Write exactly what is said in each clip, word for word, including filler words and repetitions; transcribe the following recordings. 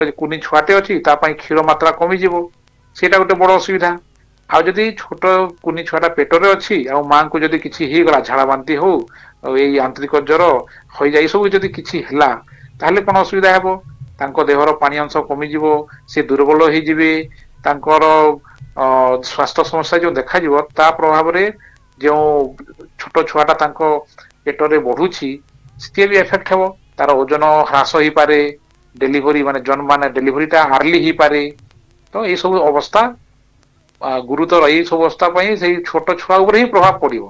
କୁନି ଛୁଆଟେ ଅଛି ତା ପାଇଁ କ୍ଷୀର ମାତ୍ରା କମିଯିବ, ସେଇଟା ଗୋଟେ ବଡ ଅସୁବିଧା। ଆଉ ଯଦି ଛୋଟ କୁନି ଛୁଆଟା ପେଟରେ ଅଛି ଆଉ ମାଙ୍କୁ ଯଦି କିଛି ହେଇଗଲା ଝାଡା ବାନ୍ତି ହଉ ଆଉ ଏଇ ଆନ୍ତରିକ ଜ୍ୱର ହଇଜା ଏଇ ସବୁ ଯଦି କିଛି ହେଲା ତାହେଲେ କଣ ଅସୁବିଧା ହେବ? ତାଙ୍କ ଦେହର ପାଣି ଅଂଶ କମିଯିବ, ସେ ଦୁର୍ବଳ ହେଇଯିବେ, ତାଙ୍କର ଅ ସ୍ୱାସ୍ଥ୍ୟ ସମସ୍ୟା ଯୋଉ ଦେଖାଯିବ ତା ପ୍ରଭାବରେ ଯେଉଁ ଛୋଟ ଛୁଆ ଟା ତାଙ୍କ ପେଟରେ ବଢୁଛି ସିଏ ବି ଏଫେକ୍ଟ ହେବ, ତାର ଓଜନ ହ୍ରାସ ହେଇପାରେ, ଡେଲିଭରି ମାନେ ଜନ୍ମ ମାନେ ଡେଲିଭରି ଟା ଆର୍ଲି ହେଇପାରେ। ତ ଏଇ ସବୁ ଅବସ୍ଥା ଗୁରୁତର, ଏଇ ସବୁ ଅବସ୍ଥା ପାଇଁ ସେଇ ଛୋଟ ଛୁଆ ଉପରେ ହିଁ ପ୍ରଭାବ ପଡିବ।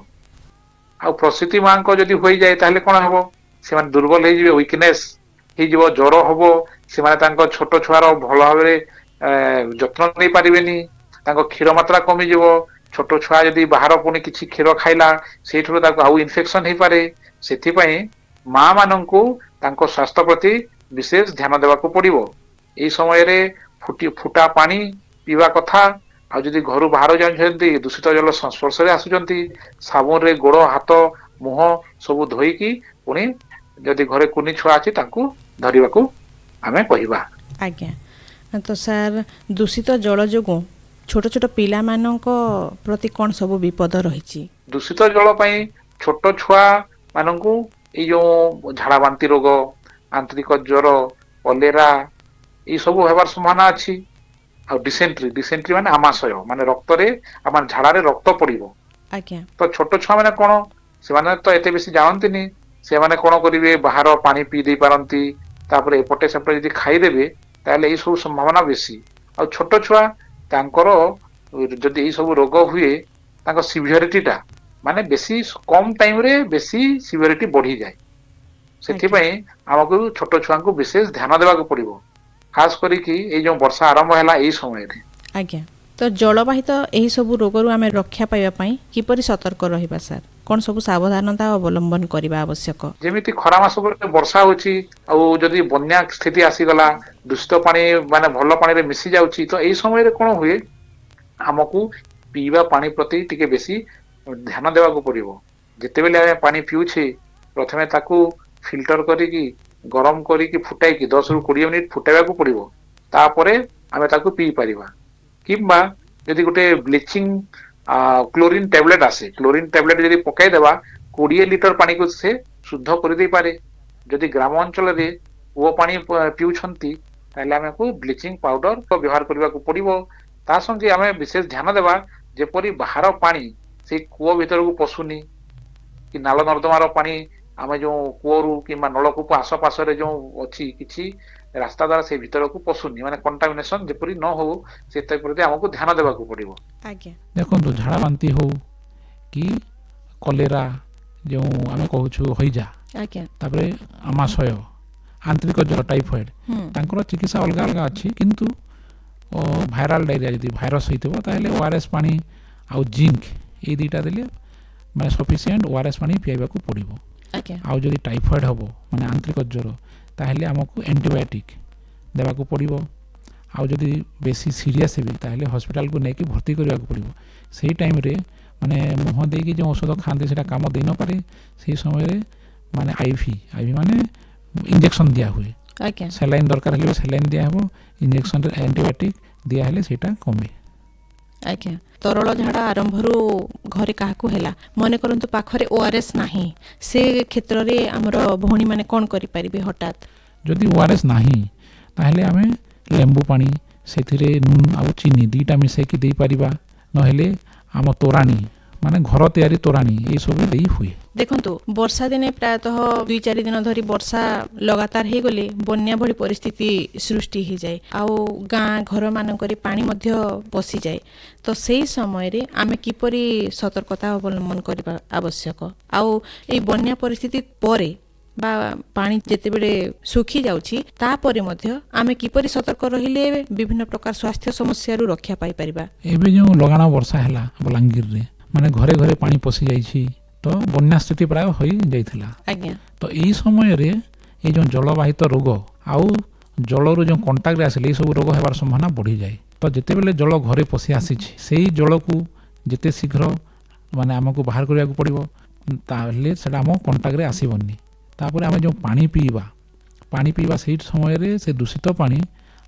ଆଉ ପ୍ରସୂତି ମାଙ୍କ ଯଦି ହୋଇଯାଏ ତାହେଲେ କଣ ହବ? ସେମାନେ ଦୁର୍ବଳ ହେଇଯିବେ, ୱିକନେସ୍ ହେଇଯିବ, ଜ୍ୱର ହବ, ସେମାନେ ତାଙ୍କ ଛୋଟ ଛୁଆର ଭଲ ଭାବରେ ଏ ଯତ୍ନ ନେଇ ପାରିବେନି, ତାଙ୍କ କ୍ଷୀର ମାତ୍ରା କମିଯିବ, ଛୋଟ ଛୁଆ ଯଦି ବାହାର ପୁଣି କିଛି କ୍ଷୀର ଖାଇଲା ସେଇଠୁ ତାକୁ ଆଉ ଇନଫେକ୍ସନ ହେଇପାରେ। ସେଥିପାଇଁ ମା ମାନଙ୍କୁ ତାଙ୍କ ସ୍ୱାସ୍ଥ୍ୟ ପ୍ରତି ବିଶେଷ ଧ୍ୟାନ ଦେବାକୁ ପଡିବ। ଏଇ ସମୟରେ ଫୁଟି ଫୁଟା ପାଣି ପିଇବା କଥା। ଆଉ ଯଦି ଘରୁ ବାହାର ଯାଉଛନ୍ତି ଦୂଷିତ ଜଳ ସଂସ୍ପର୍ଶରେ ଆସୁଛନ୍ତି, ସାବୁନରେ ଗୋଡ ହାତ ମୁହଁ ସବୁ ଧୋଇକି ପୁଣି ଯଦି ଘରେ କୁନି ଛୁଆ ଅଛି ତାଙ୍କୁ ଧରିବାକୁ ଆମେ କହିବା। ଆଜ୍ଞା, ତ ସାର୍ ଦୂଷିତ ଜଳ ଯୋଗୁଁ ଛୋଟ ଛୋଟ ପିଲାମାନଙ୍କ ପ୍ରତି କଣ ସବୁ ବିପଦ ରହିଛି? ଦୂଷିତ ଜଳ ପାଇଁ ଛୋଟ ଛୁଆ ମାନଙ୍କୁ ଏଇ ଯୋଉ ଝାଡା ବାନ୍ତି ରୋଗ, ଆନ୍ତରିକ ଜ୍ଵର, କଲେରା ଏଇ ସବୁ ହେବାର ସମ୍ଭାବନା ଅଛି। ଆଉ ଡିସେଣ୍ଟ୍ରି, ଡିସେଣ୍ଟ୍ରି ମାନେ ଆମାଶୟ, ମାନେ ରକ୍ତରେ ଆମର ଝାଡାରେ ରକ୍ତ ପଡିବ। ଆଜ୍ଞା ତ ଛୋଟ ଛୁଆ ମାନେ କଣ, ସେମାନେ ତ ଏତେ ବେଶୀ ଜାଣନ୍ତିନି, ସେମାନେ କଣ କରିବେ ବାହାର ପାଣି ପିଇ ଦେଇ ପାରନ୍ତି, ତାପରେ ଏପଟେ ସେପଟେ ଯଦି ଖାଇଦେବେ ତାହେଲେ ଏଇ ସବୁ ସମ୍ଭାବନା ବେଶୀ। ଆଉ ଛୋଟ ଛୁଆ ତାଙ୍କର ଯଦି ଏଇ ସବୁ ରୋଗ ହୁଏ ତାଙ୍କ ସିଭିଅରିଟି ଟା ମାନେ ବେଶୀ କମ ଟାଇମ ରେ ବେଶୀ ସିଭିଅରିଟି ବଢିଯାଏ। ଆଜ୍ଞା ସେଥିପାଇଁ ଆମକୁ ଛୋଟ ଛୁଆଙ୍କୁ ବିଶେଷ ଧ୍ୟାନ ଦେବାକୁ ପଡିବ, ଖାସ କରିକି ଏଇ ଯୋଉ ବର୍ଷା ଆରମ୍ଭ ହେଲା ଏଇ ସମୟରେ। ଆଜ୍ଞା, ତ ଜଳବାହିତ ଏହି ସବୁ ରୋଗରୁ ଆମେ ରକ୍ଷା ପାଇବା ପାଇଁ କିପରି ସତର୍କ ରହିବା ସାର୍? କଣ ସବୁ ସାବଧାନତା ଅବଲମ୍ବନ କରିବା ଆବଶ୍ୟକ? ଯେମିତି ଖରା ମାସ ପରେ ବର୍ଷା ହଉଛି ଆଉ ଯଦି ବନ୍ୟା ସ୍ଥିତି ଆସିଗଲା, ଦୂଷିତ ପାଣି ମାନେ ଭଲ ପାଣିରେ ମିଶି ଯାଉଛି, ତ ଏଇ ସମୟରେ କଣ ହୁଏ ଆମକୁ ପିଇବା ପାଣି ପ୍ରତି ଟିକେ ବେଶୀ ଧ୍ୟାନ ଦେବାକୁ ପଡିବ। ଯେତେବେଳେ ଆମେ ପାଣି ପିଉଛେ ପ୍ରଥମେ ତାକୁ ଫିଲ୍ଟର କରିକି ଗରମ କରିକି ଫୁଟାଇକି ଦଶ ରୁ କୋଡିଏ ମିନିଟ ଫୁଟାଇବାକୁ ପଡିବ, ତାପରେ ଆମେ ତାକୁ ପିଇ ପାରିବା। କିମ୍ବା ଯଦି ଗୋଟେ ବ୍ଲିଚିଂ କ୍ଲୋରିନ ଟାବଲେଟ ଆସେ, କ୍ଲୋରିନ ଟାବଲେଟ ଯଦି ପକେଇଦବା କୋଡିଏ ଲିଟର ପାଣିକୁ ସେ ଶୁଦ୍ଧ କରିଦେଇପାରେ। ଯଦି ଗ୍ରାମ ଅଞ୍ଚଳରେ କୂଅ ପାଣି ପିଉଛନ୍ତି ତାହେଲେ ଆମକୁ ବ୍ଲିଚିଂ ପାଉଡର ବ୍ୟବହାର କରିବାକୁ ପଡିବ। ତା ସଙ୍ଗେ ଆମେ ବିଶେଷ ଧ୍ୟାନ ଦେବା ଯେପରି ବାହାର ପାଣି ସେଇ କୂଅ ଭିତରକୁ ପଶୁନି, କି ନାଳ ନର୍ଦ୍ଦମାର ପାଣି ଆମେ ଯୋଉ କୂଅରୁ କିମ୍ବା ନଳକୂପ ଆସପାସରେ ଯୋଉ ଅଛି କିଛି ରାସ୍ତା ଦ୍ଵାରା ସେ ଭିତରକୁ ପଶୁନି, ମାନେ କଣ୍ଟାମିନେସନ ଯେପରି ନ ହଉ ସେଥିପ୍ରତି ଆମକୁ ଧ୍ୟାନ ଦେବାକୁ ପଡିବ। ଆଜ୍ଞା, ଦେଖନ୍ତୁ ଝାଡ଼ା ବାନ୍ତି ହଉ କି କଲେରା ଯେଉଁ ଆମେ କହୁଛୁ ହଇଜା, ଆଜ୍ଞା ତାପରେ ଆମାଶୟ, ଆନ୍ତରିକ ଜ୍ୱର, ଟାଇଫଏଡ, ହୁଁ ତାଙ୍କର ଚିକିତ୍ସା ଅଲଗା ଅଲଗା ଅଛି। କିନ୍ତୁ ଭାଇରାଲ ଡାଇରିଆ ଯଦି ଭାଇରସ ହେଇଥିବ ତାହେଲେ ଓ ଆର୍ ଏସ୍ ପାଣି ଆଉ ଜିଙ୍କ ଏଇ ଦୁଇଟା ଦେଲେ ମାନେ ସଫିସିଏଣ୍ଟ ଓ ଆର୍ ଏସ୍ ପାଣି ପିଆଇବାକୁ ପଡ଼ିବ। ଆଜ୍ଞା ଆଉ ଯଦି ଟାଇଫଏଡ ହେବ ମାନେ ଆନ୍ତରିକ ଜ୍ୱର ତାହେଲେ ଆମକୁ ଆଣ୍ଟିବାୟୋଟିକ୍ ଦେବାକୁ ପଡ଼ିବ। ଆଉ ଯଦି ବେଶୀ ସିରିୟସ୍ ହେବି ତାହେଲେ ହସ୍ପିଟାଲକୁ ନେଇକି ଭର୍ତ୍ତି କରିବାକୁ ପଡ଼ିବ। ସେଇ ଟାଇମରେ ମାନେ ମୁହଁ ଦେଇକି ଯେଉଁ ଔଷଧ ଖାଆନ୍ତି ସେଇଟା କାମ ଦେଇନପାରେ, ସେଇ ସମୟରେ ମାନେ ଆଇଭି ଆଇଭି ମାନେ ଇଞ୍ଜେକ୍ସନ ଦିଆ ହୁଏ, ଆଜ୍ଞା ସାଲାଇନ୍ ଦରକାର ହେଲେ ସାଲାଇନ୍ ଦିଆହେବ, ଇଞ୍ଜେକ୍ସନରେ ଆଣ୍ଟିବାୟୋଟିକ୍ ଦିଆହେଲେ ସେଇଟା କମେ। ଆଜ୍ଞା, ତରଳ ଝାଡ଼ା ଆରମ୍ଭରୁ ଘରେ କାହାକୁ ହେଲା, ମନେ କରନ୍ତୁ ପାଖରେ ଓ ଆର୍ ଏସ୍ ନାହିଁ, ସେ କ୍ଷେତ୍ରରେ ଆମର ଭଉଣୀମାନେ କ'ଣ କରିପାରିବେ? ହଠାତ୍ ଯଦି ଓ ଆର୍ ଏସ୍ ନାହିଁ ତାହେଲେ ଆମେ ଲେମ୍ବୁ ପାଣି ସେଥିରେ ନୁନ ଆଉ ଚିନି ଦୁଇଟା ମିଶାଇକି ଦେଇପାରିବା, ନହେଲେ ଆମ ତୋରାଣୀ ମାନେ ଘର ତିଆରି ତୋରାଣୀ ଏଇସବୁ ଦେଇ ହୁଏ। ଦେଖନ୍ତୁ ବର୍ଷା ଦିନେ ପ୍ରାୟତଃ ଦୁଇ ଚାରି ଦିନ ଧରି ବର୍ଷା ଲଗାତାର ହେଇଗଲେ ବନ୍ୟା ଭଳି ପରିସ୍ଥିତି ସୃଷ୍ଟି ହେଇଯାଏ, ଆଉ ଗାଁ ଘର ମାନଙ୍କରେ ପାଣି ମଧ୍ୟ ପଶିଯାଏ। ତ ସେଇ ସମୟରେ ଆମେ କିପରି ସତର୍କତା ଅବଲମ୍ବନ କରିବା ଆବଶ୍ୟକ? ଆଉ ଏଇ ବନ୍ୟା ପରିସ୍ଥିତି ପରେ ବା ପାଣି ଯେତେବେଳେ ଶୁଖି ଯାଉଛି ତାପରେ ମଧ୍ୟ ଆମେ କିପରି ସତର୍କ ରହିଲେ ବିଭିନ୍ନ ପ୍ରକାର ସ୍ୱାସ୍ଥ୍ୟ ସମସ୍ୟାରୁ ରକ୍ଷା ପାଇପାରିବା? ଏବେ ଯେଉଁ ଲଗାଣ ବର୍ଷା ହେଲା ବଲାଙ୍ଗୀରରେ, ମାନେ ଘରେ ଘରେ ପାଣି ପଶି ଯାଇଛି, ତ ବନ୍ୟା ସ୍ଥିତି ପ୍ରାୟ ହୋଇଯାଇଥିଲା। ଆଜ୍ଞା, ତ ଏଇ ସମୟରେ ଏଇ ଯେଉଁ ଜଳବାହିତ ରୋଗ ଆଉ ଜଳରୁ ଯେଉଁ କଣ୍ଟାକ୍ଟରେ ଆସିଲେ ଏଇସବୁ ରୋଗ ହେବାର ସମ୍ଭାବନା ବଢ଼ିଯାଏ। ତ ଯେତେବେଳେ ଜଳ ଘରେ ପଶି ଆସିଛି ସେଇ ଜଳକୁ ଯେତେ ଶୀଘ୍ର ମାନେ ଆମକୁ ବାହାର କରିବାକୁ ପଡ଼ିବ, ତାହେଲେ ସେଇଟା ଆମ କଣ୍ଟାକ୍ଟରେ ଆସିବନି। ତାପରେ ଆମେ ଯେଉଁ ପାଣି ପିଇବା ପାଣି ପିଇବା ସେଇ ସମୟରେ ସେ ଦୂଷିତ ପାଣି